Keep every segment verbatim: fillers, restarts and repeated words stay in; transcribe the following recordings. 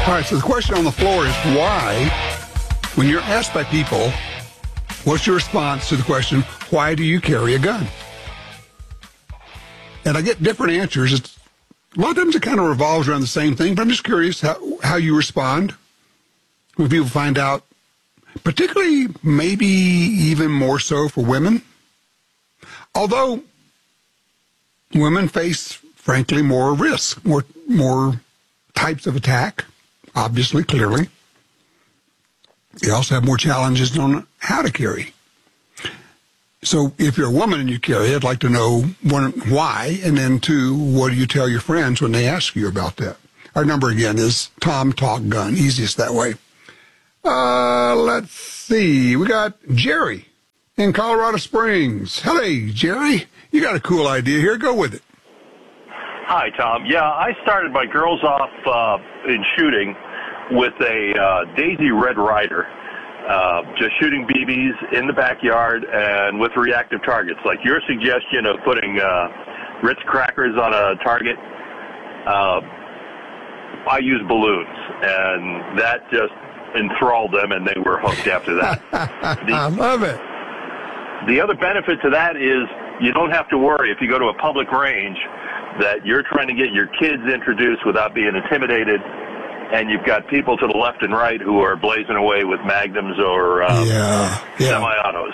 All right, so the question on the floor is why, when you're asked by people, what's your response to the question, why do you carry a gun? And I get different answers. It's, a lot of times it kind of revolves around the same thing, but I'm just curious how, how you respond when people find out, particularly maybe even more so for women. Although women face, frankly, more risk, more, more types of attack. Obviously, clearly. They also have more challenges on how to carry. So if you're a woman and you carry, I'd like to know, one, why, and then two, what do you tell your friends when they ask you about that? Our number again is Tom Talk Gun, easiest that way. Uh, let's see. We got Jerry in Colorado Springs. Hello, Jerry. You got a cool idea here. Go with it. Hi, Tom. Yeah, I started my girls off uh, in shooting with a uh, Daisy Red Ryder, uh, just shooting B Bs in the backyard and with reactive targets. Like your suggestion of putting uh, Ritz crackers on a target, uh, I use balloons, and that just enthralled them, and they were hooked after that. The, I love it. The other benefit to that is you don't have to worry if you go to a public range that you're trying to get your kids introduced without being intimidated, and you've got people to the left and right who are blazing away with magnums or um, yeah, yeah. semi-autos.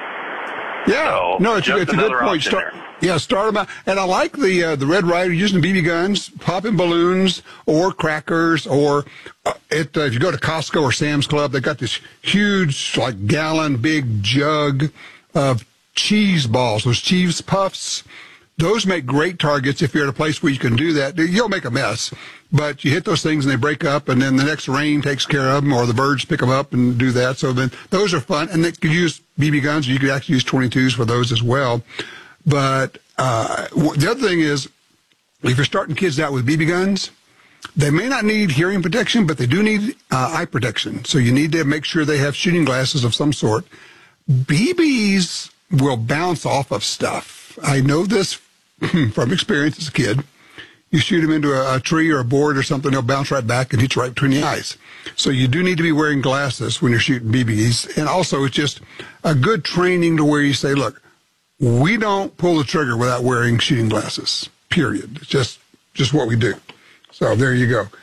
Yeah, so no, it's, a, it's a good point. Start, yeah, start them out. And I like the uh, the Red Ryder using B B guns, popping balloons or crackers, or uh, it, uh, if you go to Costco or Sam's Club, they got this huge, like gallon big jug of cheese balls, those cheese puffs. Those make great targets if you're at a place where you can do that. You'll make a mess, but you hit those things and they break up, and then the next rain takes care of them, or the birds pick them up and do that. So then those are fun, and they could use B B guns. You could actually use twenty-twos for those as well. But uh, the other thing is, if you're starting kids out with B B guns, they may not need hearing protection, but they do need uh, eye protection. So you need to make sure they have shooting glasses of some sort. B Bs will bounce off of stuff. I know this from experience as a kid. You shoot them into a, a tree or a board or something, they'll bounce right back and hit you right between the eyes. So you do need to be wearing glasses when you're shooting B Bs. And also, it's just a good training to where you say, look, we don't pull the trigger without wearing shooting glasses, period. It's just, just what we do. So there you go.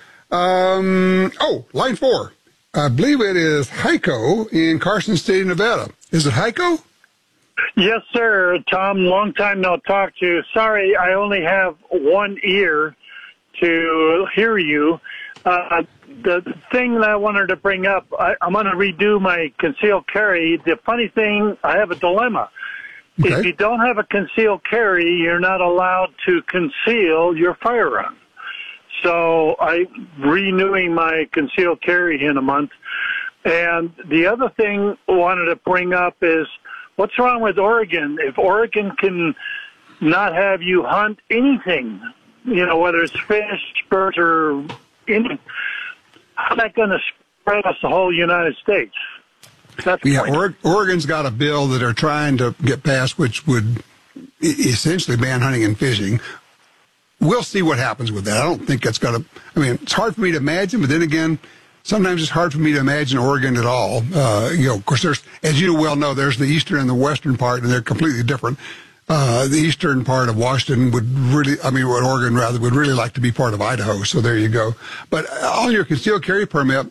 Um, oh, line four. I believe it is Heiko in Carson City, Nevada. Is it Heiko? Yes, sir. Tom, long time no talk to you. Sorry, I only have one ear to hear you. Uh, the thing that I wanted to bring up, I, I'm going to redo my concealed carry. The funny thing, I have a dilemma. Okay. If you don't have a concealed carry, you're not allowed to conceal your firearm. So I'm renewing my concealed carry in a month. And the other thing I wanted to bring up is, what's wrong with Oregon? If Oregon can not have you hunt anything, you know, whether it's fish, birds, or anything, how's that going to spread us the whole United States? That's yeah, or- Oregon's got a bill that they're trying to get passed, which would essentially ban hunting and fishing. We'll see what happens with that. I don't think that's going to, I mean, it's hard for me to imagine, but then again, sometimes it's hard for me to imagine Oregon at all. Uh, you know, of course, there's, as you well know, there's the eastern and the western part, and they're completely different. Uh, the eastern part of Washington would really, I mean, what Oregon rather, would really like to be part of Idaho. So there you go. But on your concealed carry permit,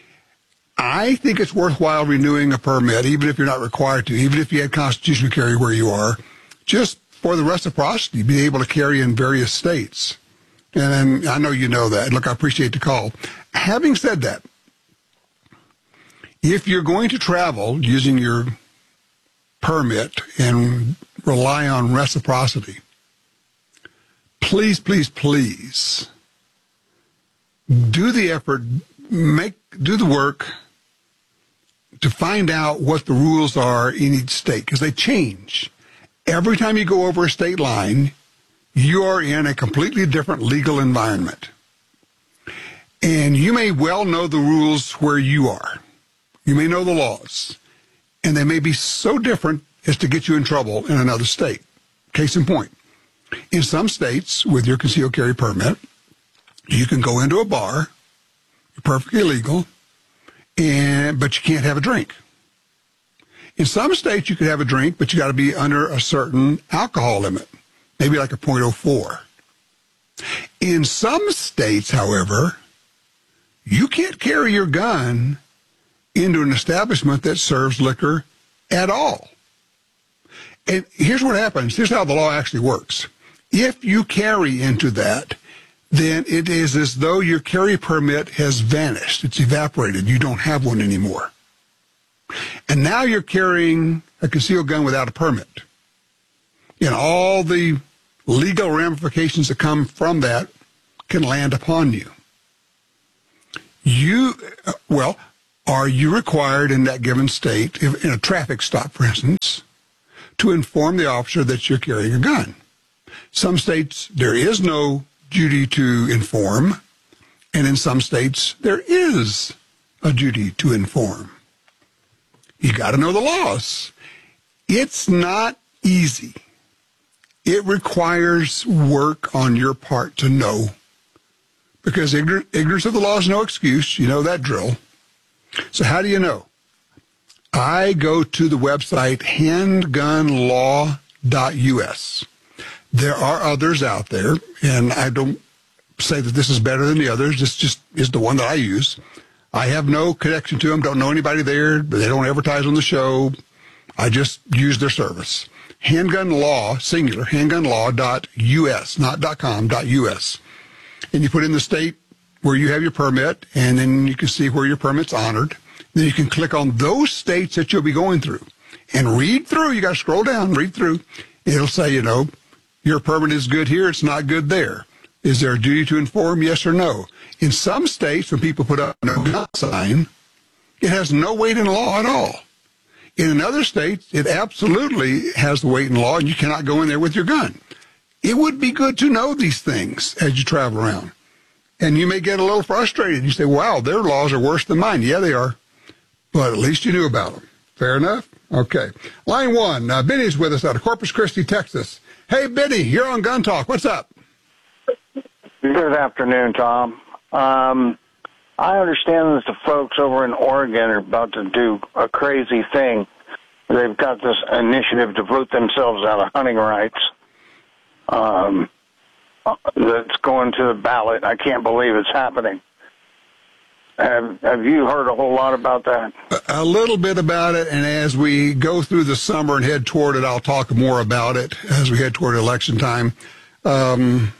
I think it's worthwhile renewing a permit, even if you're not required to, even if you had constitutional carry where you are, just for the reciprocity, be able to carry in various states. And, and I know you know that. Look, I appreciate the call. Having said that, if you're going to travel using your permit and rely on reciprocity, please, please, please do the effort, make, do the work to find out what the rules are in each state, because they change. Every time you go over a state line, you are in a completely different legal environment. And you may well know the rules where you are. You may know the laws. And they may be so different as to get you in trouble in another state. Case in point, in some states, with your concealed carry permit, you can go into a bar, you're perfectly legal, and but you can't have a drink. In some states, you could have a drink, but you got to be under a certain alcohol limit, maybe like a point oh four. In some states, however, you can't carry your gun into an establishment that serves liquor at all. And here's what happens. Here's how the law actually works. If you carry into that, then it is as though your carry permit has vanished. It's evaporated. You don't have one anymore. And now you're carrying a concealed gun without a permit. And all the legal ramifications that come from that can land upon you. You, well, are you required in that given state, if, in a traffic stop, for instance, to inform the officer that you're carrying a gun? Some states, there is no duty to inform, and in some states, there is a duty to inform. You got to know the laws. It's not easy. It requires work on your part to know, because ignorance, ignorance of the law is no excuse. You know that drill. So how do you know? I go to the website handgun law dot U S. There are others out there, and I don't say that this is better than the others. This just is the one that I use. I have no connection to them, don't know anybody there, but they don't advertise on the show. I just use their service. Handgun Law, singular, handgun law dot U S, not .com, .us. And you put in the state where you have your permit, and then you can see where your permit's honored. Then you can click on those states that you'll be going through and read through. You got to scroll down, read through. It'll say, you know, your permit is good here, it's not good there. Is there a duty to inform, yes or no? In some states, when people put up a no gun sign, it has no weight in law at all. In another states, it absolutely has the weight in law, and you cannot go in there with your gun. It would be good to know these things as you travel around. And you may get a little frustrated. You say, wow, their laws are worse than mine. Yeah, they are. But at least you knew about them. Fair enough? Okay. Line one, uh, Benny's with us out of Corpus Christi, Texas. Hey, Benny, you're on Gun Talk. What's up? Good afternoon, Tom. Um, I understand that the folks over in Oregon are about to do a crazy thing. They've got this initiative to vote themselves out of hunting rights. Um, that's going to the ballot. I can't believe it's happening. Have, have you heard a whole lot about that? A little bit about it, and as we go through the summer and head toward it, I'll talk more about it as we head toward election time. Um,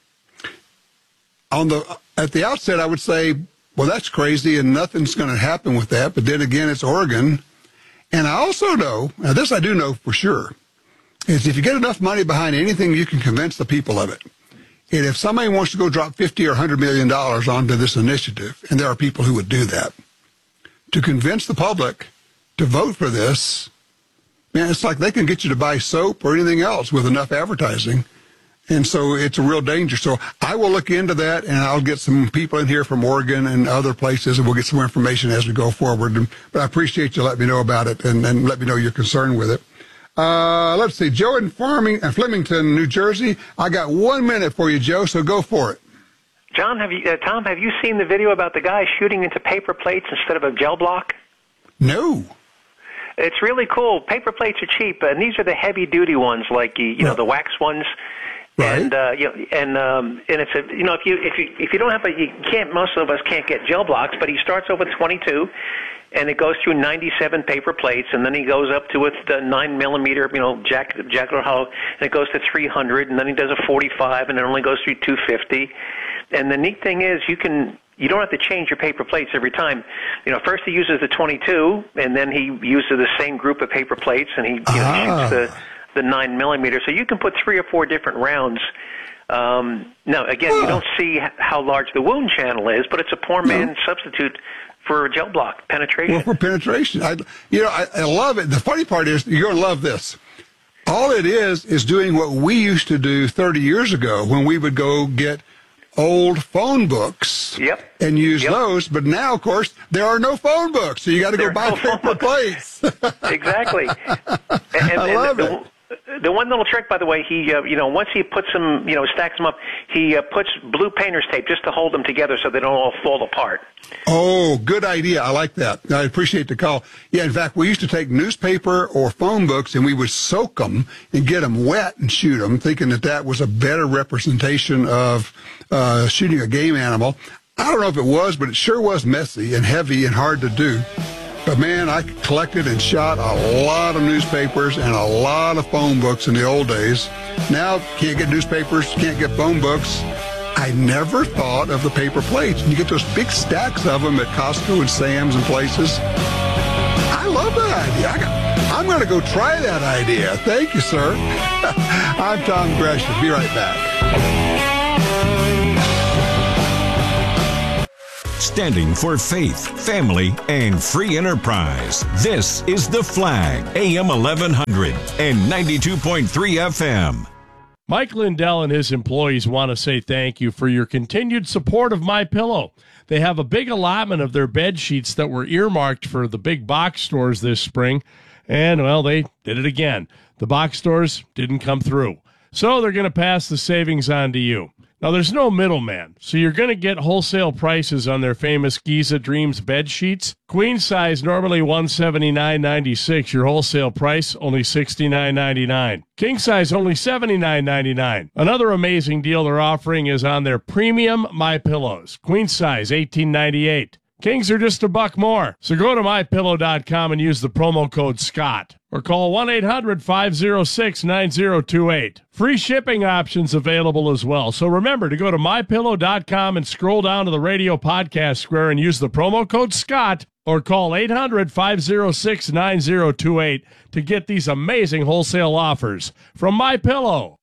on the at the outset, I would say, well, that's crazy, and nothing's going to happen with that. But then again, it's Oregon. And I also know, now this I do know for sure, is if you get enough money behind anything, you can convince the people of it. And if somebody wants to go drop fifty or one hundred million dollars onto this initiative, and there are people who would do that, to convince the public to vote for this, man, it's like they can get you to buy soap or anything else with enough advertising. And so it's a real danger. So I will look into that, and I'll get some people in here from Oregon and other places, and we'll get some more information as we go forward. But I appreciate you letting me know about it, and, and let me know your concern with it. Uh, let's see, Joe in Farming, uh, Flemington, New Jersey. I got one minute for you, Joe, so go for it. John, have you, uh, Tom, have you seen the video about the guy shooting into paper plates instead of a gel block? No. It's really cool. Paper plates are cheap, and these are the heavy-duty ones, like you know, the wax ones. Right. And uh, you know, and um, and it's a you know if you if you if you don't have a you can't most of us can't get gel blocks, but he starts over twenty-two, and it goes through ninety-seven paper plates, and then he goes up to its the nine millimeter you know jack jackal hollow, and it goes to three hundred, and then he does a forty-five, and it only goes through two fifty. And the neat thing is you can you don't have to change your paper plates every time. You know, first he uses the twenty-two, and then he uses the same group of paper plates, and he you know, ah. shoots the the nine millimeter. So you can put three or four different rounds. Um, now, again, huh. you don't see how large the wound channel is, but it's a poor man's no. substitute for gel block penetration. Well, for penetration. I, you know, I, I love it. The funny part is you're going to love this. All it is is doing what we used to do thirty years ago when we would go get old phone books yep. and use yep. those. But now, of course, there are no phone books, so you got to go buy no paper plates. Exactly. And, I and love the, it. the one little trick, by the way, he, uh, you know, once he puts them, you know, stacks them up, he uh, puts blue painter's tape just to hold them together so they don't all fall apart. Oh, good idea. I like that. I appreciate the call. Yeah, in fact, we used to take newspaper or phone books and we would soak them and get them wet and shoot them, thinking that that was a better representation of uh, shooting a game animal. I don't know if it was, but it sure was messy and heavy and hard to do. But, man, I collected and shot a lot of newspapers and a lot of phone books in the old days. Now, can't get newspapers, can't get phone books. I never thought of the paper plates. You get those big stacks of them at Costco and Sam's and places. I love that idea. I got, I'm going to go try that idea. Thank you, sir. I'm Tom Gresham. Be right back. Standing for faith, family, and free enterprise. This is The Flag, A M eleven hundred and ninety-two point three F M. Mike Lindell and his employees want to say thank you for your continued support of MyPillow. They have a big allotment of their bed sheets that were earmarked for the big box stores this spring, and, well, they did it again. The box stores didn't come through, so they're going to pass the savings on to you. Now, there's no middleman, so you're going to get wholesale prices on their famous Giza Dreams bed sheets. Queen size, normally one hundred seventy-nine dollars and ninety-six cents. Your wholesale price, only sixty-nine dollars and ninety-nine cents. King size, only seventy-nine dollars and ninety-nine cents. Another amazing deal they're offering is on their premium MyPillows. Queen size, eighteen dollars and ninety-eight cents. Kings are just a buck more. So go to my pillow dot com and use the promo code SCOTT. Or call one eight hundred five oh six nine oh two eight. Free shipping options available as well. So remember to go to my pillow dot com and scroll down to the radio podcast square and use the promo code SCOTT. Or call eight hundred five oh six nine oh two eight to get these amazing wholesale offers from MyPillow.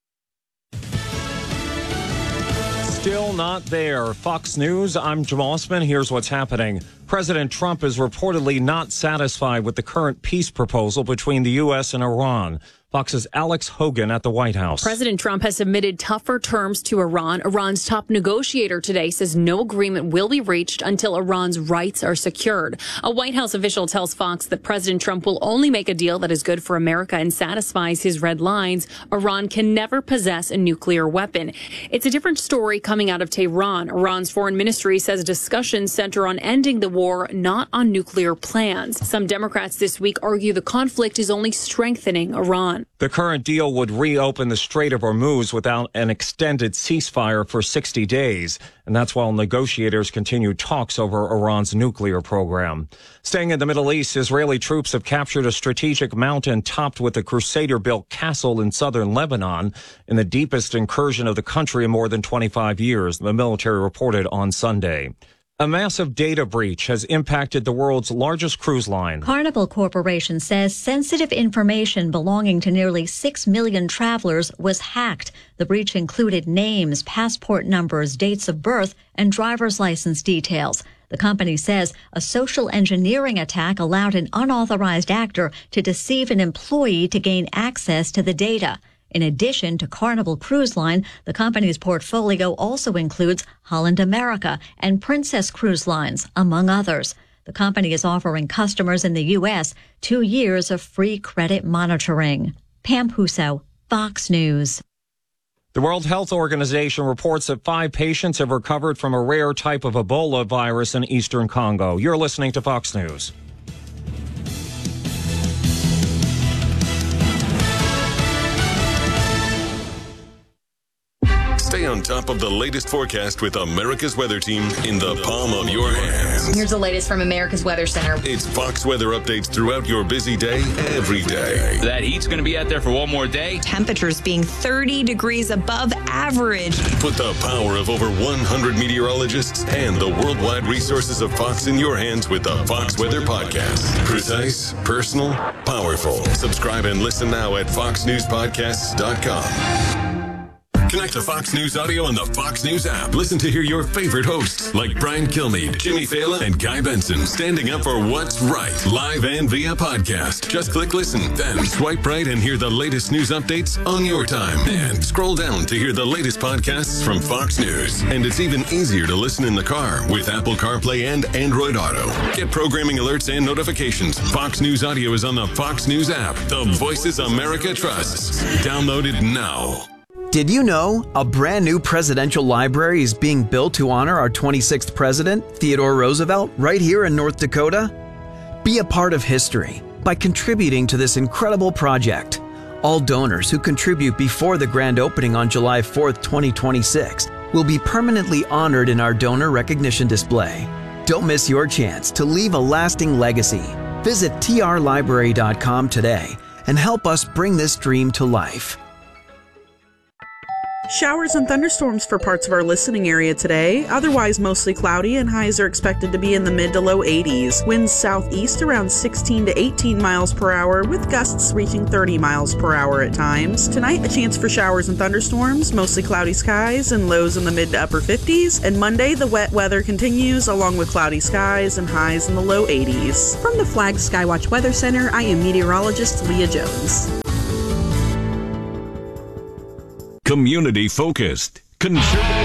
Still not there. Fox News, I'm Jim Osman. Here's what's happening. President Trump is reportedly not satisfied with the current peace proposal between the U S and Iran. Fox's Alex Hogan at the White House. President Trump has submitted tougher terms to Iran. Iran's top negotiator today says no agreement will be reached until Iran's rights are secured. A White House official tells Fox that President Trump will only make a deal that is good for America and satisfies his red lines. Iran can never possess a nuclear weapon. It's a different story coming out of Tehran. Iran's foreign ministry says discussions center on ending the war, not on nuclear plans. Some Democrats this week argue the conflict is only strengthening Iran. The current deal would reopen the Strait of Hormuz without an extended ceasefire for sixty days, and that's while negotiators continue talks over Iran's nuclear program. Staying in the Middle East, Israeli troops have captured a strategic mountain topped with a Crusader-built castle in southern Lebanon in the deepest incursion of the country in more than twenty-five years, the military reported on Sunday. A massive data breach has impacted the world's largest cruise line. Carnival Corporation says sensitive information belonging to nearly six million travelers was hacked. The breach included names, passport numbers, dates of birth, and driver's license details. The company says a social engineering attack allowed an unauthorized actor to deceive an employee to gain access to the data. In addition to Carnival Cruise Line, the company's portfolio also includes Holland America and Princess Cruise Lines, among others. The company is offering customers in the U S two years of free credit monitoring. Pam Huso, Fox News. The World Health Organization reports that five patients have recovered from a rare type of Ebola virus in eastern Congo. You're listening to Fox News. Stay on top of the latest forecast with America's Weather Team in the palm of your hands. Here's the latest from America's Weather Center. It's Fox weather updates throughout your busy day, every day. That heat's going to be out there for one more day. Temperatures being thirty degrees above average. Put the power of over one hundred meteorologists and the worldwide resources of Fox in your hands with the Fox Weather Podcast. Precise, personal, powerful. Subscribe and listen now at fox news podcasts dot com. Connect to Fox News Audio on the Fox News app. Listen to hear your favorite hosts like Brian Kilmeade, Jimmy Fallon, and Guy Benson standing up for what's right, live and via podcast. Just click listen, then swipe right and hear the latest news updates on your time. And scroll down to hear the latest podcasts from Fox News. And it's even easier to listen in the car with Apple CarPlay and Android Auto. Get programming alerts and notifications. Fox News Audio is on the Fox News app. The Voices America trusts. Download it now. Did you know a brand new presidential library is being built to honor our twenty-sixth president, Theodore Roosevelt, right here in North Dakota? Be a part of history by contributing to this incredible project. All donors who contribute before the grand opening on July fourth, twenty twenty-six will be permanently honored in our donor recognition display. Don't miss your chance to leave a lasting legacy. Visit T R library dot com today and help us bring this dream to life. Showers and thunderstorms for parts of our listening area today. Otherwise mostly cloudy, and highs are expected to be in the mid to low eighties. Winds southeast around sixteen to eighteen miles per hour, with gusts reaching thirty miles per hour at times. Tonight, a chance for showers and thunderstorms, mostly cloudy skies and lows in the mid to upper fifties. And Monday, the wet weather continues along with cloudy skies and highs in the low eighties. From the Flag Skywatch Weather Center, I am meteorologist Leah Jones. Community focused, conservative.